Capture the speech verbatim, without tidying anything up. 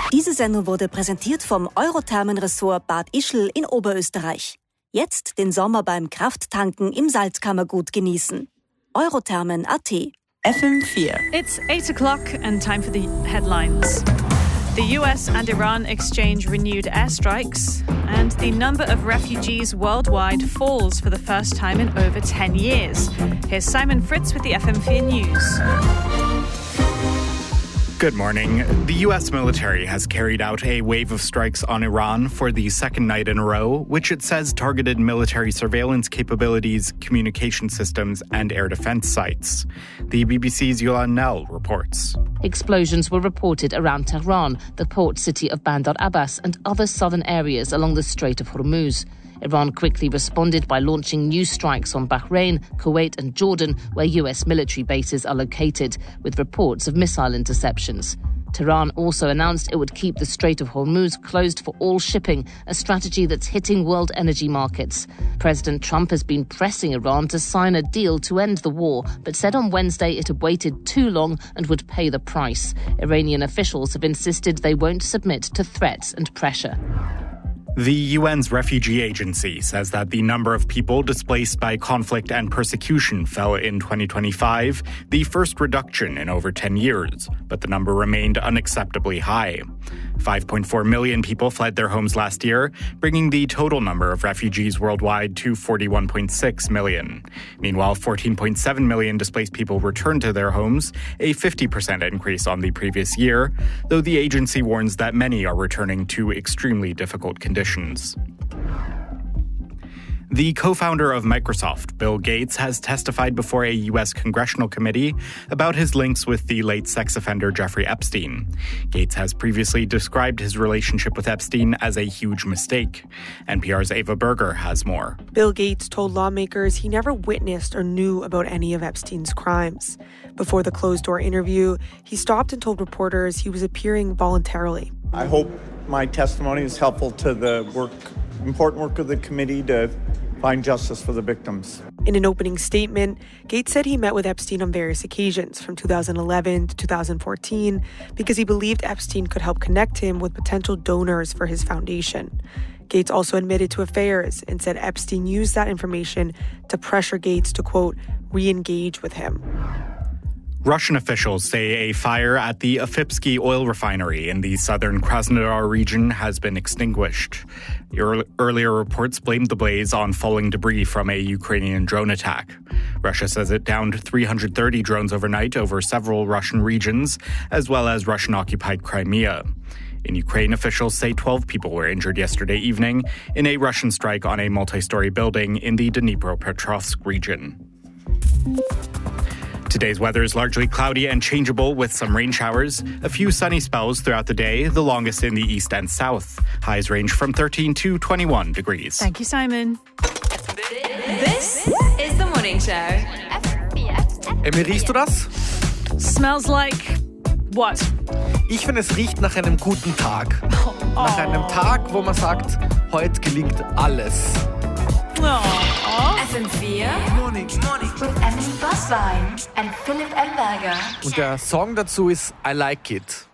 Diese Sendung wurde präsentiert vom Eurothermen-Ressort Bad Ischl in Oberösterreich. Jetzt den Sommer beim Krafttanken im Salzkammergut genießen. Eurothermen Punkt a t. F M vier. It's eight o'clock and time for the headlines. The U S and Iran exchange renewed airstrikes, and the number of refugees worldwide falls for the first time in over ten years. Here's Simon Fritz with the F M four News. Good morning. The U S military has carried out a wave of strikes on Iran for the second night in a row, which it says targeted military surveillance capabilities, communication systems, and air defense sites. The B B C's Yolan Nell reports. Explosions were reported around Tehran, the port city of Bandar Abbas, and other southern areas along the Strait of Hormuz. Iran quickly responded by launching new strikes on Bahrain, Kuwait and Jordan, where U S military bases are located, with reports of missile interceptions. Tehran also announced it would keep the Strait of Hormuz closed for all shipping, a strategy that's hitting world energy markets. President Trump has been pressing Iran to sign a deal to end the war, but said on Wednesday it had waited too long and would pay the price. Iranian officials have insisted they won't submit to threats and pressure. The U N's Refugee Agency says that the number of people displaced by conflict and persecution fell in twenty twenty-five, the first reduction in over ten years, but the number remained unacceptably high. five point four million people fled their homes last year, bringing the total number of refugees worldwide to forty-one point six million. Meanwhile, fourteen point seven million displaced people returned to their homes, a fifty percent increase on the previous year, though the agency warns that many are returning to extremely difficult conditions. The co-founder of Microsoft, Bill Gates, has testified before a U S congressional committee about his links with the late sex offender Jeffrey Epstein. Gates has previously described his relationship with Epstein as a huge mistake. N P R's Ava Berger has more. Bill Gates told lawmakers he never witnessed or knew about any of Epstein's crimes. Before the closed-door interview, he stopped and told reporters he was appearing voluntarily. I hope my testimony is helpful to the work, important work of the committee to find justice for the victims. In an opening statement, Gates said he met with Epstein on various occasions from two thousand eleven to two thousand fourteen because he believed Epstein could help connect him with potential donors for his foundation. Gates also admitted to affairs and said Epstein used that information to pressure Gates to, quote, re-engage with him. Russian officials say a fire at the Afipsky oil refinery in the southern Krasnodar region has been extinguished. Earlier reports blamed the blaze on falling debris from a Ukrainian drone attack. Russia says it downed three hundred thirty drones overnight over several Russian regions, as well as Russian-occupied Crimea. In Ukraine, officials say twelve people were injured yesterday evening in a Russian strike on a multi-story building in the Dnipropetrovsk region. Today's weather is largely cloudy and changeable with some rain showers. A few sunny spells throughout the day, the longest in the east and south. Highs range from thirteen to twenty-one degrees. Thank you, Simon. This is the morning show. Emmy, riechst du das? Smells like what? Ich finde, es riecht nach einem guten Tag. Oh. Nach einem Tag, wo man sagt, heute gelingt alles. Oh. F M four Morning. Morning. With Emily Buswein and Philipp Elberger. Und der Song dazu ist I Like It.